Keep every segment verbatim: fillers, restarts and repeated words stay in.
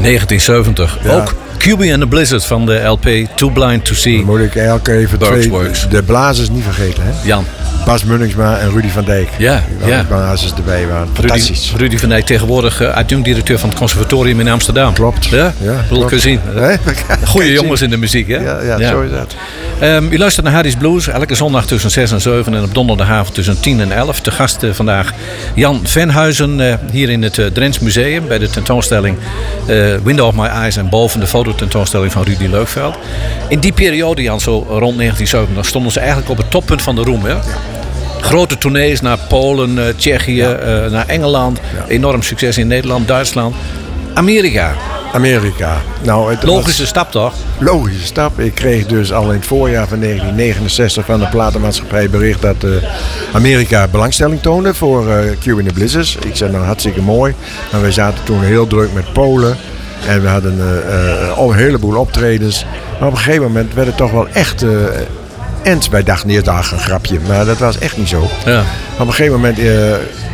negentien zeventig. Ja. Ook Cubie and the Blizzard van de L P Too Blind to See. Dan moet ik elke keer even twee, de blazers niet vergeten. Hè? Jan. Bas Munningsma en Rudy van Dijk. Ja, ja. De blazers erbij waren. Fantastisch. Rudy, Rudy van Dijk tegenwoordig uh, adjunct-directeur van het conservatorium in Amsterdam. Klopt. Ja, ja wil ik zien. Nee? Goeie jongens in de muziek, hè? Ja, ja, ja. Zo is dat. Um, u luistert naar Harry's Blues, elke zondag tussen zes en zeven en op donderdagavond tussen tien en elf. Te gast uh, vandaag Jan Venhuizen uh, hier in het uh, Drents Museum bij de tentoonstelling uh, Window of My Eyes en boven de fototentoonstelling van Rudy Leukveld. In die periode, Jan, zo rond negentien zeventig, stonden ze eigenlijk op het toppunt van de roem, hè? Ja. Grote tournees naar Polen, uh, Tsjechië, ja. uh, naar Engeland. Ja. Enorm succes in Nederland, Duitsland. Amerika. Amerika. Nou, het logische was... stap toch? Logische stap. Ik kreeg dus al in het voorjaar van negentien negenenzestig van de platenmaatschappij bericht dat uh, Amerika belangstelling toonde voor uh, Cubie and the Blizzards. Ik zei nou hartstikke mooi. Maar wij zaten toen heel druk met Polen. En we hadden uh, uh, al een heleboel optredens. Maar op een gegeven moment werd het toch wel echt... Uh, En wij dachten eerst, ach, een grapje. Maar dat was echt niet zo. Ja. Op een gegeven moment uh,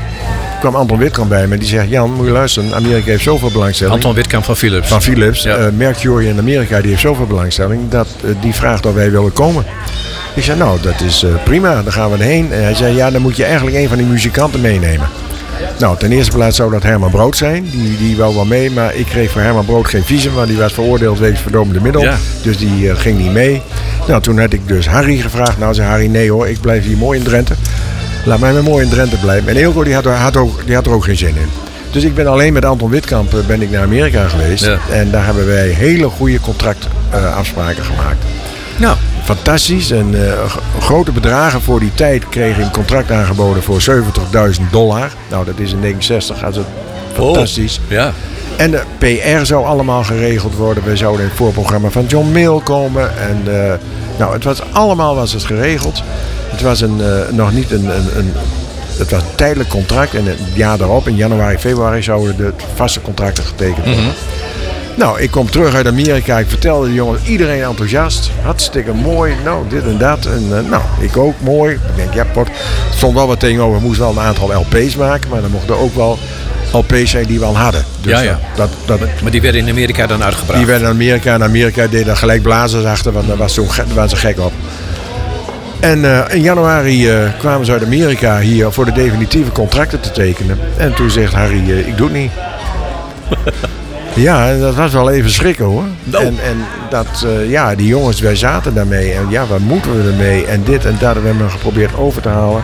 kwam Anton Witkamp bij me. En die zegt, Jan, moet je luisteren. Amerika heeft zoveel belangstelling. Anton Witkamp van Philips. Van Philips. Ja. Uh, Mercury in Amerika, die heeft zoveel belangstelling. Dat uh, die vraagt of wij willen komen. Ik zei, nou, dat is uh, prima. Dan gaan we erheen. En hij zei, ja, dan moet je eigenlijk een van die muzikanten meenemen. Nou, ten eerste plaats zou dat Herman Brood zijn. Die, die wou wel mee, maar ik kreeg voor Herman Brood geen visum. Want die was veroordeeld wegens verdovende middel. Ja. Dus die uh, ging niet mee. Nou, toen had ik dus Harry gevraagd. Nou, zei Harry, nee hoor, ik blijf hier mooi in Drenthe. Laat mij maar mooi in Drenthe blijven. En Eelco, die had, had, ook, die had er ook geen zin in. Dus ik ben alleen met Anton Witkamp uh, ben ik naar Amerika geweest. Ja. En daar hebben wij hele goede contractafspraken uh, gemaakt. Nou. Fantastisch. En uh, grote bedragen voor die tijd kreeg ik een contract aangeboden voor zeventigduizend dollar. Nou, dat is in negenenzestig. Dat is fantastisch. Oh, ja. En de P R zou allemaal geregeld worden. We zouden in het voorprogramma van John Mill komen. En uh, nou, het was allemaal was het geregeld. Het was een, uh, nog niet een, een, een, het was een tijdelijk contract. En het jaar daarop, in januari, februari, zouden de vaste contracten getekend worden. Mm-hmm. Nou, ik kom terug uit Amerika. Ik vertelde de jongens, iedereen enthousiast. Hartstikke mooi. Nou, dit en dat. En uh, nou, ik ook mooi. Ik denk, ja, pot. Er stond wel wat tegenover. We moesten wel een aantal L P's maken. Maar dan mochten ook wel L P's zijn die we al hadden. Dus ja, ja. Dat, dat, maar die werden in Amerika dan uitgebracht? Die werden in Amerika. En Amerika deed daar gelijk blazers achter. Want daar was zo, daar waren ze gek op. En uh, in januari uh, kwamen ze uit Amerika hier voor de definitieve contracten te tekenen. En toen zegt Harry, uh, ik doe het niet. Ja, dat was wel even schrikken hoor. No. En, en dat, uh, ja, die jongens, wij zaten daarmee. En ja, waar moeten we ermee? En dit en dat. We hebben hem geprobeerd over te halen.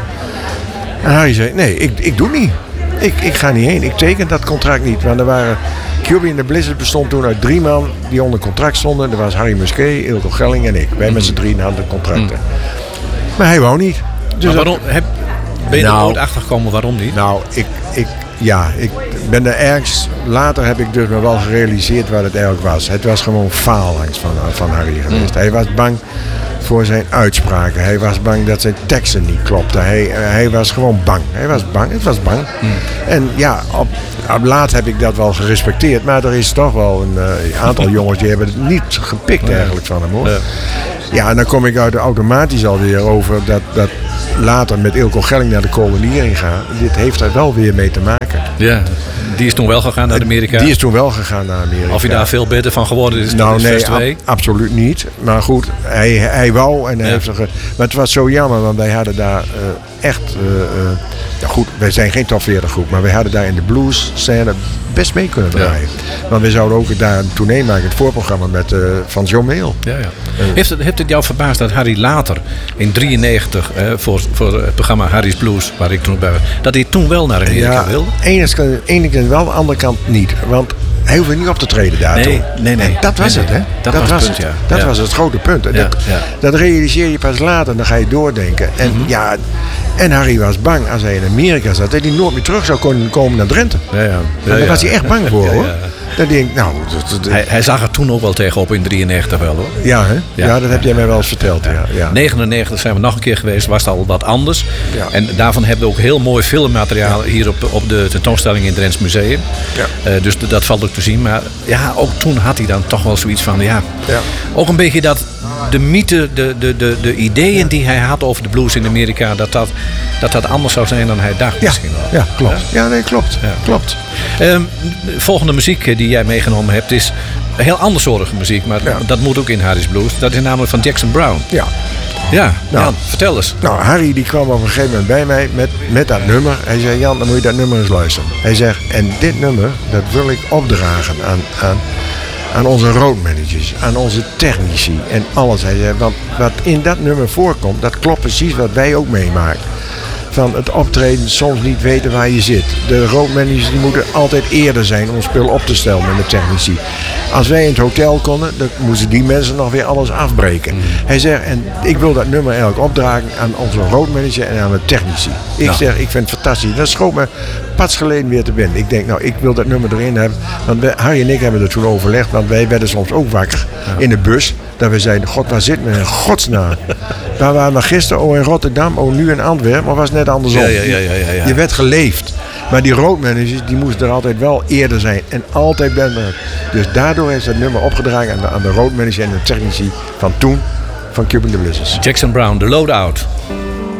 En Harry zei, nee, ik, ik doe het niet. Ik, ik ga niet heen. Ik teken dat contract niet. Want er waren... Cubie and the Blizzard bestond toen uit drie man die onder contract stonden. Er was Harry Musquet, Eelco Gelling en ik. Wij mm. met z'n drieën hadden contracten. Mm. Maar hij wou niet. Dus maar waarom? Heb, ben je nou, er ooit achter gekomen waarom niet? Nou, ik... ik Ja, ik ben er ergens... Later heb ik dus me wel gerealiseerd wat het eigenlijk was. Het was gewoon faalangst van, van Harry geweest. Mm. Hij was bang voor zijn uitspraken. Hij was bang dat zijn teksten niet klopten. Hij, hij was gewoon bang. Hij was bang. Het was bang. Mm. En ja, op, op laat heb ik dat wel gerespecteerd. Maar er is toch wel een uh, aantal jongens die hebben het niet gepikt eigenlijk van hem hoor. Ja. Ja, en dan kom ik uit de automatisch alweer over dat... dat later met Eelco Gelling naar de koloniering gaan. Dit heeft er wel weer mee te maken. Ja, die is toen wel gegaan naar Amerika. Die is toen wel gegaan naar Amerika. Of je daar veel beter van geworden is, nou, is nee, ab- absoluut niet. Maar goed, hij, hij wou en hij ja. heeft zich. Maar het was zo jammer, want wij hadden daar uh, echt. Uh, uh, ja goed, wij zijn geen top veertig groep, maar wij hadden daar in de blues scène best mee kunnen draaien. Ja. Want we zouden ook daar een tournee maken, het voorprogramma met uh, van John Mill. Ja, ja. Uh, heeft, het, heeft het jou verbaasd dat Harry later in drieënnegentig uh, voor, voor het programma Harry's Blues, waar ik toen bij was, dat hij toen wel naar Amerika ja, wilde? Ene, ene kant wel, de andere kant niet. Want hij hoefde niet op te treden daar nee, toen. Nee, nee. En dat was nee, het, hè? Dat, dat was, was het punt, het. ja. Dat ja. was het grote punt. Ja, dat, ja. dat realiseer je pas later, dan ga je doordenken. En mm-hmm. ja... En Harry was bang als hij in Amerika zat dat hij nooit meer terug zou kunnen komen naar Drenthe. Ja, ja. Ja, daar ja. was hij echt bang voor, ja, hoor. Ja. Dan denk ik, nou... Dat, dat, hij, hij zag er toen ook wel tegenop in drieënnegentig wel, hoor. Ja, hè? Ja, ja dat heb jij mij wel eens verteld, ja. ja. ja. negenennegentig zijn we nog een keer geweest, was het al wat anders. Ja. En daarvan hebben we ook heel mooi filmmateriaal ja. hier op, op de tentoonstelling in het Drents Museum. Ja. Uh, dus dat valt ook te zien. Maar ja, ook toen had hij dan toch wel zoiets van, ja... ja. Ook een beetje dat de mythe, de, de, de, de ideeën die hij had over de blues in Amerika, dat dat, dat, dat anders zou zijn dan hij dacht Ja, misschien wel. ja klopt. Ja, ja nee, klopt. Ja. klopt. Um, de volgende muziek die jij meegenomen hebt is heel andersoortige muziek, maar Ja. dat moet ook in Harry's Blues. Dat is namelijk van Jackson Brown. Ja. Ja, Nou. Jan, vertel eens. Nou, Harry die kwam op een gegeven moment bij mij met, met dat nummer. Hij zei, Jan, dan moet je dat nummer eens luisteren. Hij zegt, en dit nummer, dat wil ik opdragen aan, aan, aan onze roadmanagers, aan onze technici en alles. Hij zei, want wat in dat nummer voorkomt, dat klopt precies wat wij ook meemaken. Van het optreden soms niet weten waar je zit. De roadmanagers die moeten altijd eerder zijn om spul op te stellen met de technici. Als wij in het hotel konden, dan moesten die mensen nog weer alles afbreken. Mm. Hij zegt, en ik wil dat nummer eigenlijk opdragen aan onze roadmanager en aan de technici. Ik Nou. zeg, ik vind het fantastisch. Dat schoot me pas geleden weer te binnen. Ik denk, nou, ik wil dat nummer erin hebben. Want wij, Harry en ik hebben er toen overlegd, want wij werden soms ook wakker ja. in de bus. Dat we zeiden, god, waar zit men in godsnaam? Waar waren we gisteren? Oh, in Rotterdam. Oh, nu in Antwerpen. Maar was net andersom. Ja, ja, ja, ja, ja, ja. Je werd geleefd. Maar die roadmanagers, die moesten er altijd wel eerder zijn. En altijd ben er. Dus daardoor is dat nummer opgedragen aan de, aan de roadmanager en de technici van toen, van Cuban the Blizzards. Jackson Brown, The Loadout.